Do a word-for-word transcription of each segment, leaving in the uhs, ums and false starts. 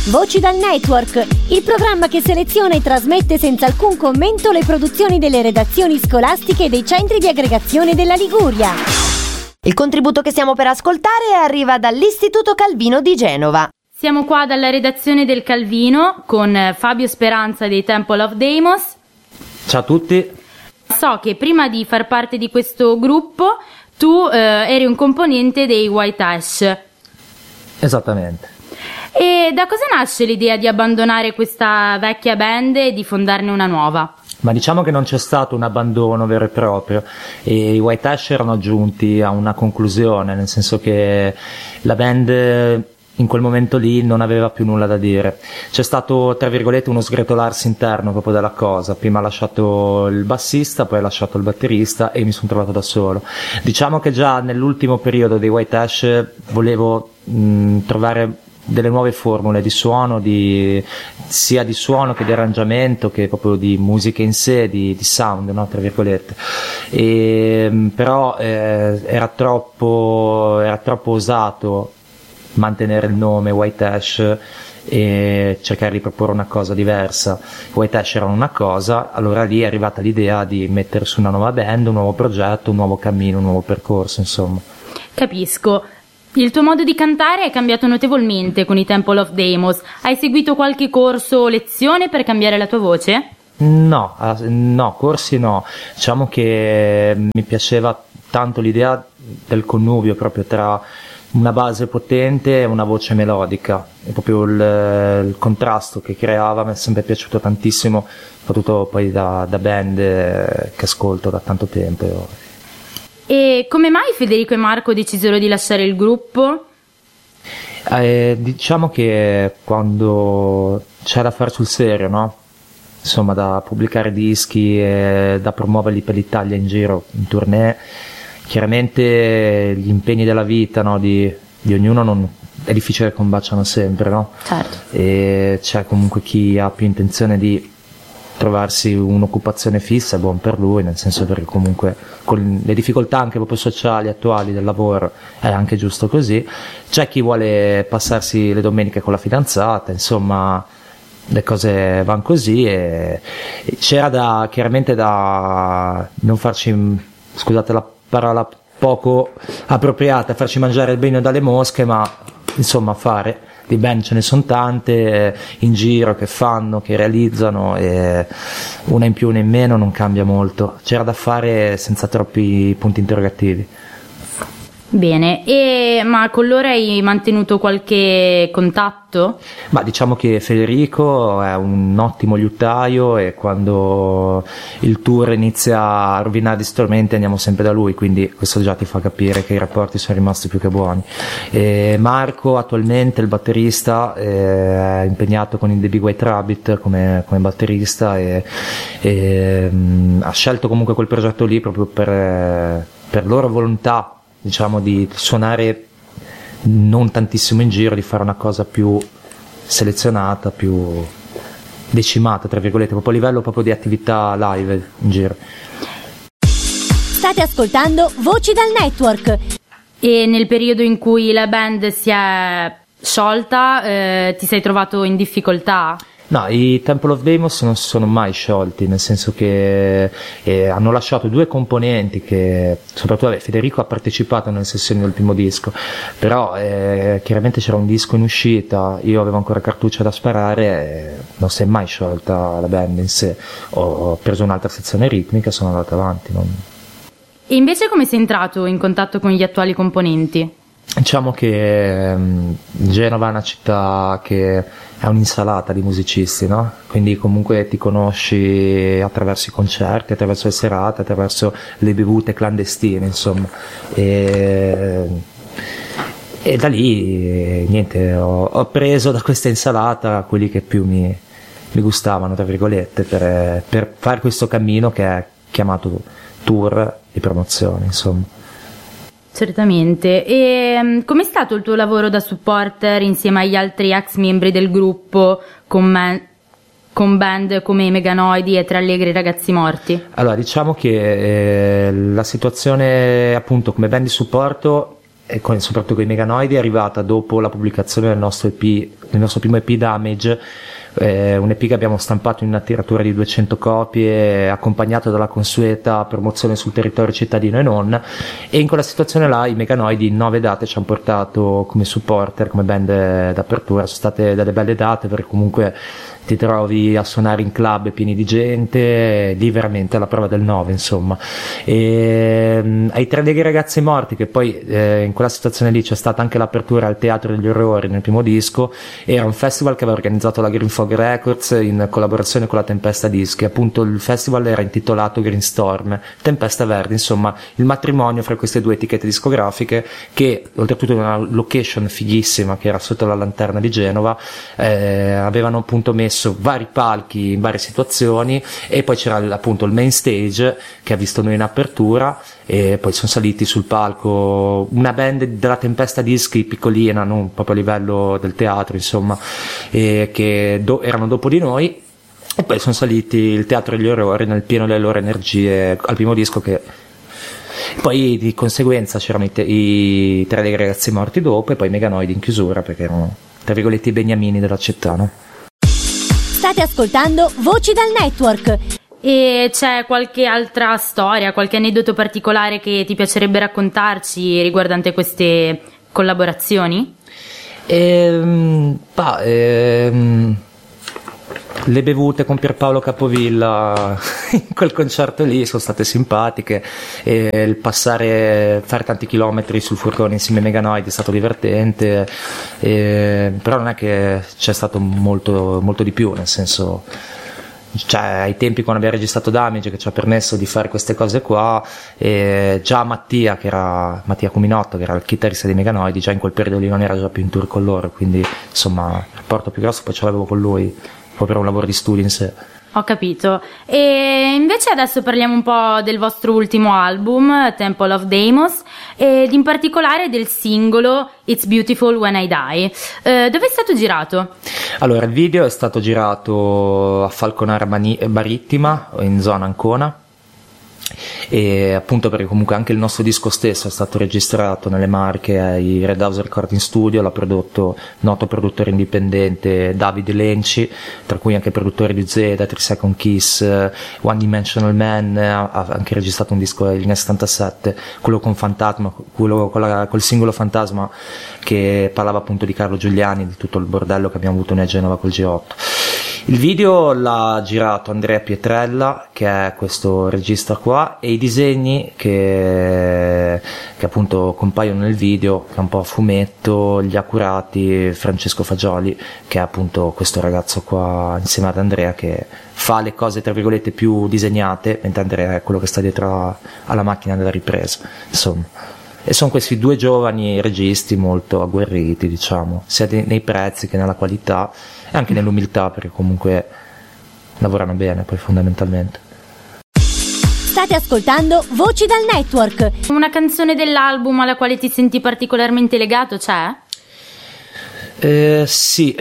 Voci dal Network, il programma che seleziona e trasmette senza alcun commento le produzioni delle redazioni scolastiche dei centri di aggregazione della Liguria. Il contributo che stiamo per ascoltare arriva dall'Istituto Calvino di Genova. Siamo qua dalla redazione del Calvino con Fabio Speranza dei Temple of Deimos. Ciao a tutti. So che prima di far parte di questo gruppo tu eh, eri un componente dei White Ash. Esattamente. E da cosa nasce l'idea di abbandonare questa vecchia band e di fondarne una nuova? Ma diciamo che non c'è stato un abbandono vero e proprio, e i White Ash erano giunti a una conclusione, nel senso che la band in quel momento lì non aveva più nulla da dire. C'è stato, tra virgolette, uno sgretolarsi interno proprio della cosa. Prima ha lasciato il bassista, poi ha lasciato il batterista e mi sono trovato da solo. Diciamo che già nell'ultimo periodo dei White Ash volevo mh, trovare delle nuove formule di suono, di, sia di suono che di arrangiamento, che proprio di musica in sé, di, di sound, no, tra virgolette. E, però eh, era troppo era troppo osato mantenere il nome White Ash e cercare di proporre una cosa diversa. White Ash erano una cosa, allora lì è arrivata l'idea di mettere su una nuova band, un nuovo progetto, un nuovo cammino, un nuovo percorso, insomma. Capisco. Il tuo modo di cantare è cambiato notevolmente con i Temple of Deimos. Hai seguito qualche corso o lezione per cambiare la tua voce? No, no, corsi no. Diciamo che mi piaceva tanto l'idea del connubio proprio tra una base potente e una voce melodica. È proprio il, il contrasto che creava mi è sempre piaciuto tantissimo, soprattutto poi da, da band che ascolto da tanto tempo. E come mai Federico e Marco decisero di lasciare il gruppo? Eh, diciamo che quando c'è da fare sul serio, no? Insomma, da pubblicare dischi e da promuoverli per l'Italia in giro, in tournée, chiaramente gli impegni della vita, no, di, di ognuno non, è difficile che combaciano sempre, no? Certo. E c'è comunque chi ha più intenzione di trovarsi un'occupazione fissa, è buon per lui, nel senso perché comunque con le difficoltà anche proprio sociali attuali del lavoro è anche giusto così. C'è chi vuole passarsi le domeniche con la fidanzata, insomma le cose vanno così, e c'era da chiaramente da non farci, scusate la parola poco appropriata, farci mangiare il bene dalle mosche, ma insomma fare di band ce ne sono tante in giro che fanno, che realizzano, e una in più una in meno non cambia molto. C'era da fare senza troppi punti interrogativi. Bene, e ma con loro hai mantenuto qualche contatto? Ma diciamo che Federico è un ottimo liutaio e quando il tour inizia a rovinare gli strumenti andiamo sempre da lui, quindi questo già ti fa capire che i rapporti sono rimasti più che buoni. E Marco attualmente, il batterista, è impegnato con i The Big White Rabbit come, come batterista e, e mh, ha scelto comunque quel progetto lì proprio per, per loro volontà, diciamo, di suonare non tantissimo in giro, di fare una cosa più selezionata, più decimata, tra virgolette, proprio a livello proprio di attività live in giro. State ascoltando Voci dal Network. E nel periodo in cui la band si è sciolta, eh, ti sei trovato in difficoltà? No, i Temple of Deimos non si sono mai sciolti, nel senso che eh, hanno lasciato due componenti che, soprattutto vabbè, Federico ha partecipato nelle sessioni del primo disco, però eh, chiaramente c'era un disco in uscita, io avevo ancora cartuccia da sparare, e non si è mai sciolta la band in sé. Ho preso un'altra sezione ritmica e sono andato avanti. Non... E invece come sei entrato in contatto con gli attuali componenti? Diciamo che um, Genova è una città che è un'insalata di musicisti, no? Quindi comunque ti conosci attraverso i concerti, attraverso le serate, attraverso le bevute clandestine, insomma. E, e da lì niente, ho, ho preso da questa insalata quelli che più mi, mi gustavano, tra virgolette, per, per fare questo cammino che è chiamato tour di promozione, insomma. Certamente. E com'è stato il tuo lavoro da supporter insieme agli altri ex membri del gruppo con, man- con band come i Meganoidi e Tre Allegri Ragazzi Morti? Allora, diciamo che eh, la situazione appunto come band di supporto e con, soprattutto con i Meganoidi è arrivata dopo la pubblicazione del nostro E P nel nostro primo E P Damage, eh, un E P che abbiamo stampato in una tiratura di duecento copie, accompagnato dalla consueta promozione sul territorio cittadino e non, e in quella situazione là i Meganoidi in nove date ci hanno portato come supporter, come band d'apertura. Sono state delle belle date perché comunque ti trovi a suonare in club pieni di gente, lì veramente alla prova del nove, insomma. E, um, ai tre dei ragazzi morti, che poi eh, in quella situazione lì c'è stata anche l'apertura al Teatro degli Orrori nel primo disco, era un festival che aveva organizzato la Green Fog Records in collaborazione con la Tempesta Dischi. Appunto il festival era intitolato Green Storm, Tempesta Verde, insomma il matrimonio fra queste due etichette discografiche, che oltretutto in una location fighissima che era sotto la lanterna di Genova, eh, avevano appunto messo vari palchi in varie situazioni, e poi c'era appunto il main stage che ha visto noi in apertura, e poi sono saliti sul palco una band della Tempesta Dischi piccolina, non proprio a livello del teatro, insomma, e che do- erano dopo di noi, e poi sono saliti il Teatro degli Orrori nel pieno delle loro energie al primo disco, che poi di conseguenza c'erano i, te- i tre dei ragazzi morti dopo, e poi i Meganoidi in chiusura perché erano tra virgolette i beniamini della città, no? State ascoltando Voci dal Network. E c'è qualche altra storia, qualche aneddoto particolare che ti piacerebbe raccontarci riguardante queste collaborazioni? Ehm, bah, ehm, le bevute con Pierpaolo Capovilla in quel concerto lì sono state simpatiche, e il passare, fare tanti chilometri sul furgone insieme ai Meganoidi è stato divertente, e, però non è che c'è stato molto, molto di più, nel senso, cioè ai tempi quando abbiamo registrato Damage, che ci ha permesso di fare queste cose qua, e già Mattia, che era Mattia Cuminotto, che era il chitarrista dei Meganoidi, già in quel periodo lì non era già più in tour con loro, quindi insomma il rapporto più grosso poi ce l'avevo con lui, proprio un lavoro di studio in sé. Ho capito. E invece adesso parliamo un po' del vostro ultimo album, Temple of Deimos, ed in particolare del singolo It's Beautiful When I Die. Eh, dove è stato girato? Allora, il video è stato girato a Falconara Marittima, in zona Ancona, e appunto perché comunque anche il nostro disco stesso è stato registrato nelle Marche ai Red House Recording Studio, l'ha prodotto noto produttore indipendente Davide Lenci, tra cui anche produttori di Zeda, Three Second Kiss, One Dimensional Man, ha anche registrato un disco nel settantasette, quello con Fantasma, quello con la, col singolo Fantasma, che parlava appunto di Carlo Giuliani, di tutto il bordello che abbiamo avuto noi a Genova col G otto. Il video l'ha girato Andrea Pietrella, che è questo regista qua, e i disegni che, che appunto compaiono nel video, che è un po' a fumetto, li ha curati Francesco Fagioli, che è appunto questo ragazzo qua insieme ad Andrea, che fa le cose tra virgolette più disegnate, mentre Andrea è quello che sta dietro alla macchina della ripresa, insomma. E sono questi due giovani registi molto agguerriti, diciamo, sia nei prezzi che nella qualità e anche nell'umiltà, perché comunque lavorano bene poi fondamentalmente. State ascoltando Voci dal Network. Una canzone dell'album alla quale ti senti particolarmente legato c'è? Eh, sì,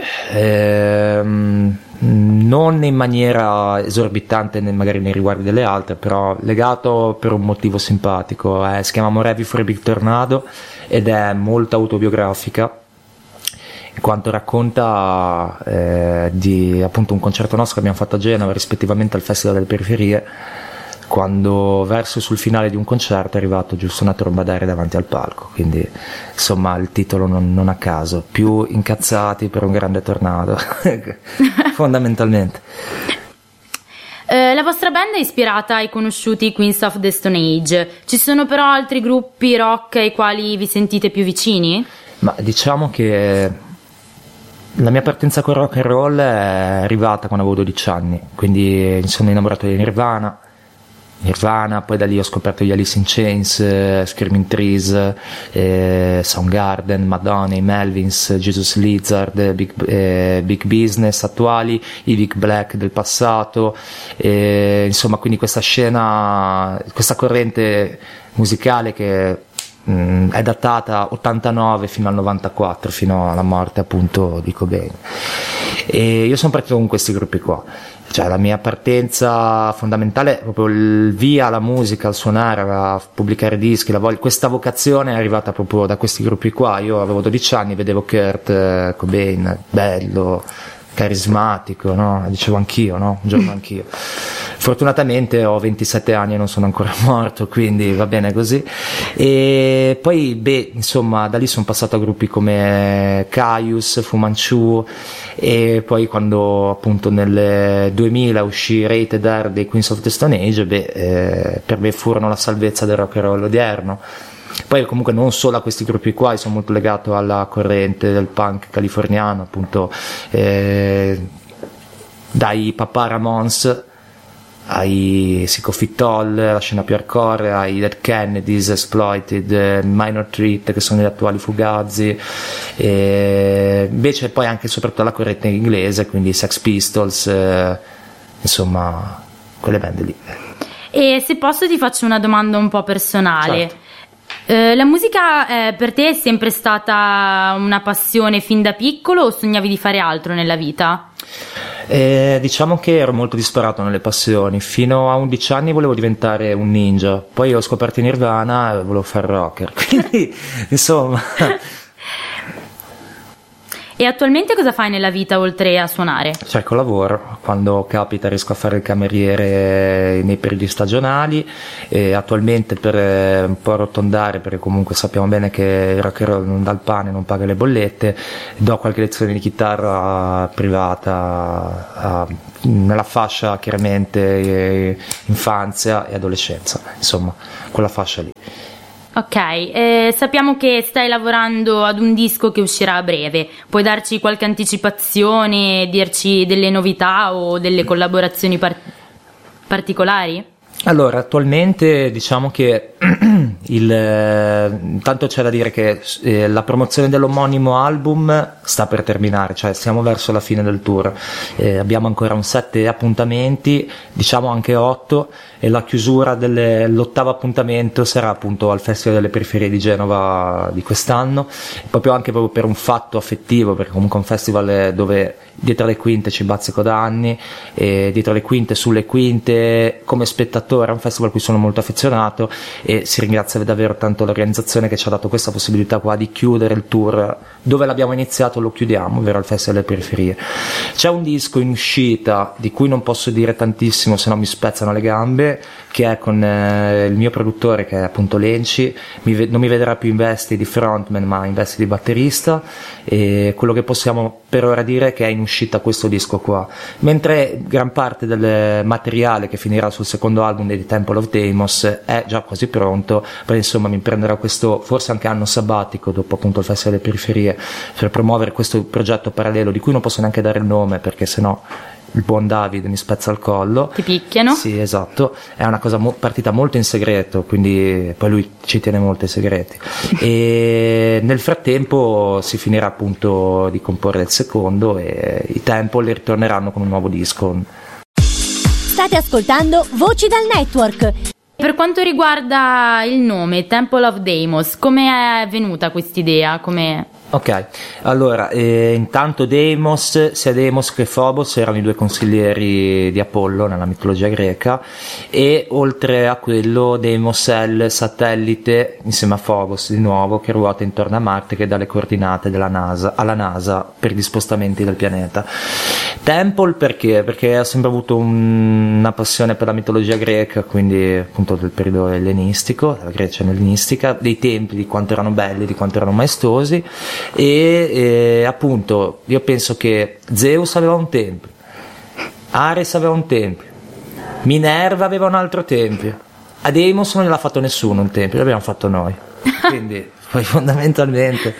ehm, non in maniera esorbitante magari nei riguardi delle altre, però legato per un motivo simpatico. Eh, si chiama More Heavy for a Big Tornado ed è molto autobiografica, in quanto racconta eh, di appunto un concerto nostro che abbiamo fatto a Genova rispettivamente al Festival delle Periferie, quando verso sul finale di un concerto è arrivato giusto una tromba d'aria davanti al palco, quindi insomma il titolo non, non a caso, più incazzati per un grande tornado fondamentalmente. Eh, la vostra band è ispirata ai conosciuti Queens of the Stone Age, ci sono però altri gruppi rock ai quali vi sentite più vicini? Ma diciamo che la mia partenza con rock and roll è arrivata quando avevo dodici anni, quindi mi sono innamorato di Nirvana Nirvana, poi da lì ho scoperto gli Alice in Chains, eh, Screaming Trees, eh, Soundgarden, Madonna, i Melvins, Jesus Lizard, Big, eh, Big Business attuali, i Vic Black del passato, eh, insomma, quindi questa scena, questa corrente musicale che mh, è datata ottantanove fino al novantaquattro, fino alla morte appunto di Cobain. E io sono partito con questi gruppi qua, cioè la mia partenza fondamentale è proprio il via alla musica, al suonare, a pubblicare dischi, la voglia, questa vocazione è arrivata proprio da questi gruppi qua. Io avevo dodici anni, vedevo Kurt Cobain, bello, carismatico, no? Dicevo anch'io, no? Un giorno anch'io. Fortunatamente ho ventisette anni e non sono ancora morto, quindi va bene così. E poi, beh, insomma, da lì sono passato a gruppi come Caius, Fu Manchu, e poi quando appunto nel duemila uscì Rated R dei Queens of the Stone Age, beh, eh, per me furono la salvezza del rock and roll odierno. Poi comunque non solo a questi gruppi qua, io sono molto legato alla corrente del punk californiano, appunto eh, dai Papà Ramones ai Sick of It All, la scena più hardcore, ai Dead Kennedys, Exploited, Minor Threat, che sono gli attuali Fugazi, e invece poi anche e soprattutto la corrente inglese, quindi Sex Pistols, eh, insomma quelle band lì. E se posso ti faccio una domanda un po' personale. Certo. Eh, la musica eh, per te è sempre stata una passione fin da piccolo o sognavi di fare altro nella vita? Eh, diciamo che ero molto disperato nelle passioni. Fino a undici anni volevo diventare un ninja, poi ho scoperto Nirvana e volevo fare rocker, quindi insomma. E attualmente cosa fai nella vita oltre a suonare? Cerco lavoro, quando capita riesco a fare il cameriere nei periodi stagionali, e attualmente per eh, un po' arrotondare, perché comunque sappiamo bene che il rock and roll non dà il pane, non paga le bollette, do qualche lezione di chitarra privata a, nella fascia chiaramente eh, infanzia e adolescenza, insomma quella fascia lì. Ok, eh, sappiamo che stai lavorando ad un disco che uscirà a breve. Puoi darci qualche anticipazione, dirci delle novità o delle collaborazioni par- particolari? Allora, attualmente diciamo che il, eh, intanto c'è da dire che eh, la promozione dell'omonimo album sta per terminare, cioè siamo verso la fine del tour, eh, abbiamo ancora un sette appuntamenti, diciamo anche otto, e la chiusura dell'ottavo appuntamento sarà appunto al Festival delle Periferie di Genova di quest'anno, proprio anche proprio per un fatto affettivo, perché comunque è un festival dove dietro le quinte ci bazzico da anni, e dietro le quinte, sulle quinte, come spettatore, è un festival a cui sono molto affezionato, e si ringrazia davvero tanto l'organizzazione che ci ha dato questa possibilità qua di chiudere il tour dove l'abbiamo iniziato, lo chiudiamo, ovvero al Festival delle Periferie. C'è un disco in uscita di cui non posso dire tantissimo, se no mi spezzano le gambe, che è con eh, il mio produttore, che è appunto Lenci. Mi ve- non mi vedrà più in vesti di frontman, ma in vesti di batterista, e quello che possiamo per ora dire è che è in uscita questo disco qua, mentre gran parte del materiale che finirà sul secondo album di Temple of Deimos è già quasi pronto, perché insomma mi prenderò questo forse anche anno sabbatico dopo appunto il Festival delle Periferie per promuovere questo progetto parallelo di cui non posso neanche dare il nome, perché sennò il buon David mi spezza il collo, ti picchiano. Sì, esatto, è una cosa mo- partita molto in segreto, quindi poi lui ci tiene molto ai segreti, e nel frattempo si finirà appunto di comporre il secondo e i Temple ritorneranno con un nuovo disco. State ascoltando Voci dal Network. Per quanto riguarda il nome Temple of Deimos, come è venuta quest'idea? Come... Ok, allora eh, intanto Deimos, sia Deimos che Phobos erano i due consiglieri di Apollo nella mitologia greca, e oltre a quello Deimos è il satellite insieme a Phobos di nuovo che ruota intorno a Marte, che dà le coordinate della NASA, alla NASA per gli spostamenti del pianeta. Temple perché? Perché ho sempre avuto un, una passione per la mitologia greca, quindi appunto del periodo ellenistico, della Grecia ellenistica, dei templi, di quanto erano belli, di quanto erano maestosi. E eh, appunto io penso che Zeus aveva un tempio, Ares aveva un tempio, Minerva aveva un altro tempio, a Deimos non gliel'ha fatto nessuno un tempio, l'abbiamo fatto noi, quindi poi fondamentalmente.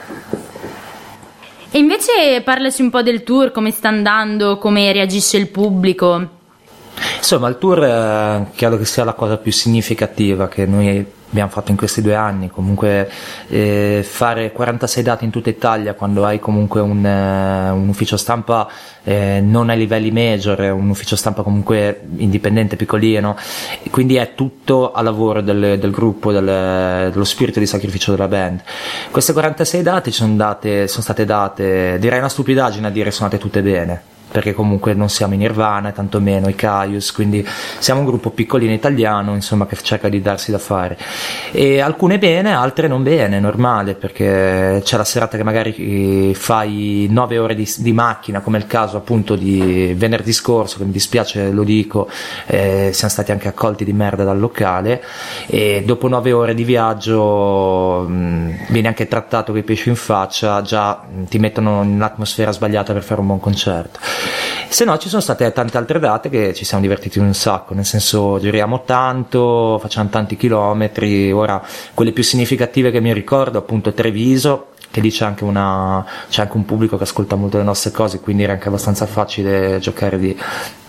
E invece parlaci un po' del tour, come sta andando, come reagisce il pubblico. Insomma, il tour eh, credo che sia la cosa più significativa che noi abbiamo fatto in questi due anni. Comunque eh, fare quarantasei date in tutta Italia quando hai comunque un, eh, un ufficio stampa eh, non ai livelli major, è un ufficio stampa comunque indipendente, piccolino, quindi è tutto a lavoro del, del gruppo, del, dello spirito di sacrificio della band. Queste quarantasei date sono, date, sono state date, direi una stupidaggine a dire sono andate tutte bene, perché comunque non siamo i Nirvana, tantomeno i Caius, quindi siamo un gruppo piccolino italiano, insomma, che cerca di darsi da fare, e alcune bene, altre non bene, normale, perché c'è la serata che magari fai nove ore di, di macchina, come il caso appunto di venerdì scorso, che mi dispiace lo dico, eh, siamo stati anche accolti di merda dal locale, e dopo nove ore di viaggio mh, vieni anche trattato con i pesci in faccia, già mh, ti mettono in un'atmosfera sbagliata per fare un buon concerto. Se no ci sono state tante altre date che ci siamo divertiti un sacco, nel senso giriamo tanto, facciamo tanti chilometri. Ora quelle più significative che mi ricordo appunto Treviso, che lì c'è anche, una, c'è anche un pubblico che ascolta molto le nostre cose, quindi era anche abbastanza facile giocare di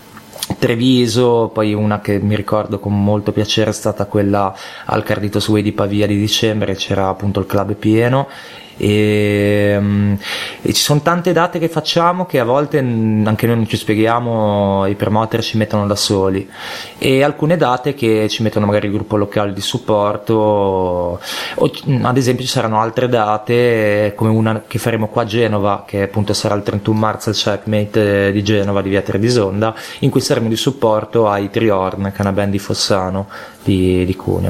Treviso. Poi una che mi ricordo con molto piacere è stata quella al Carlitos Way di Pavia di dicembre, c'era appunto il club pieno. E, e ci sono tante date che facciamo che a volte anche noi non ci spieghiamo, i promoter ci mettono da soli, e alcune date che ci mettono magari il gruppo locale di supporto, o ad esempio ci saranno altre date come una che faremo qua a Genova, che appunto sarà il trentuno marzo al Checkmate di Genova di via Trebisonda, in cui saremo di supporto ai Triorn, che è una band di Fossano di, di Cuneo.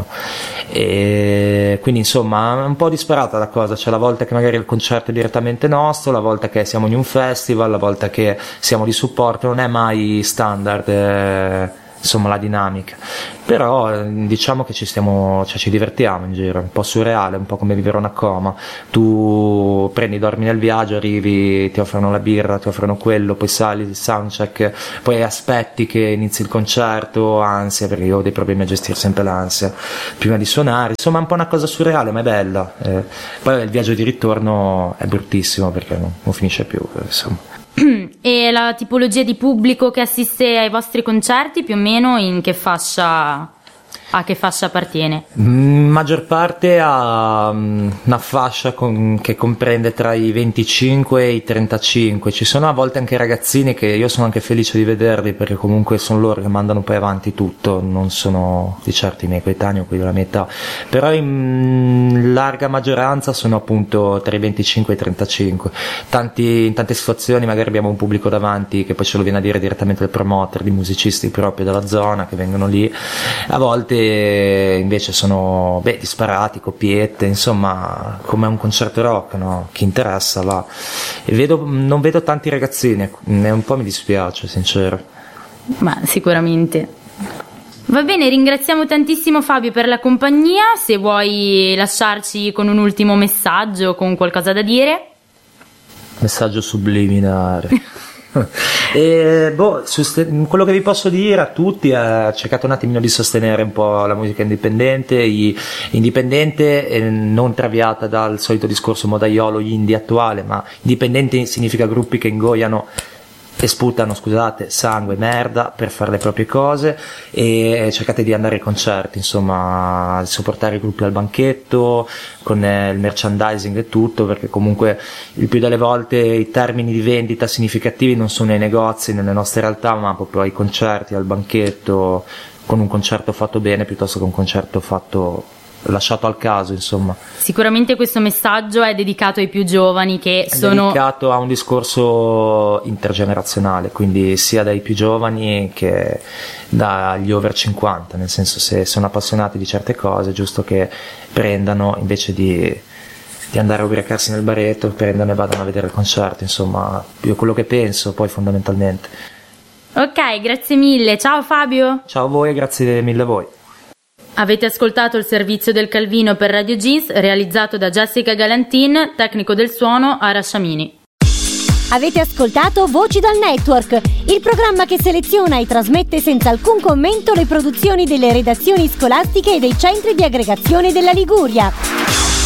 E quindi insomma è un po' disparata la cosa, c'è la volta che magari il concerto è direttamente nostro, la volta che siamo in un festival, la volta che siamo di supporto, non è mai standard eh, insomma la dinamica, però diciamo che ci stiamo, cioè ci divertiamo in giro, è un po' surreale, un po' come vivere una coma. Tu prendi, dormi nel viaggio, arrivi, ti offrono la birra, ti offrono quello, poi sali il soundcheck, poi aspetti che inizi il concerto, ansia, perché io ho dei problemi a gestire sempre l'ansia prima di suonare, insomma è un po' una cosa surreale ma è bella. Eh, poi il viaggio di ritorno è bruttissimo perché non, non finisce più, insomma. E la tipologia di pubblico che assiste ai vostri concerti più o meno in che fascia, a che fascia appartiene? Mm, maggior parte a um, una fascia con, che comprende tra i venticinque e i trentacinque. Ci sono a volte anche ragazzini che io sono anche felice di vederli, perché comunque sono loro che mandano poi avanti tutto, non sono di certo i miei coetanei o quelli della mia età, però in larga maggioranza sono appunto tra i venticinque e i trentacinque. Tanti, in tante situazioni magari abbiamo un pubblico davanti che poi ce lo viene a dire direttamente il promoter, di musicisti proprio della zona che vengono lì, a volte invece sono beh, disparati, coppiette, insomma come un concerto rock, no? Chi interessa va. E vedo, non vedo tanti ragazzini, ne un po' mi dispiace, sincero. Ma sicuramente. Va bene, ringraziamo tantissimo Fabio per la compagnia. Se vuoi lasciarci con un ultimo messaggio, con qualcosa da dire. Messaggio subliminare. E, boh, quello che vi posso dire a tutti è cercate un attimino di sostenere un po' la musica indipendente, i, indipendente eh, non traviata dal solito discorso modaiolo indie attuale, ma indipendente significa gruppi che ingoiano e sputano, scusate, sangue, merda per fare le proprie cose, e cercate di andare ai concerti, insomma, supportare i gruppi al banchetto con eh, il merchandising e tutto, perché comunque il più delle volte i termini di vendita significativi non sono nei negozi, nelle nostre realtà, ma proprio ai concerti, al banchetto, con un concerto fatto bene piuttosto che un concerto fatto lasciato al caso, insomma. Sicuramente questo messaggio è dedicato ai più giovani, che è sono dedicato a un discorso intergenerazionale, quindi sia dai più giovani che dagli over cinquanta, nel senso, se sono appassionati di certe cose è giusto che prendano, invece di, di andare a ubriacarsi nel baretto, prendano e vadano a vedere il concerto, insomma, io quello che penso poi fondamentalmente. Ok, grazie mille, ciao Fabio. Ciao a voi e grazie mille a voi. Avete ascoltato il servizio del Calvino per Radio Jeans, realizzato da Jessica Galantin, tecnico del suono Ara Sciamini. Avete ascoltato Voci dal Network, il programma che seleziona e trasmette senza alcun commento le produzioni delle redazioni scolastiche e dei centri di aggregazione della Liguria.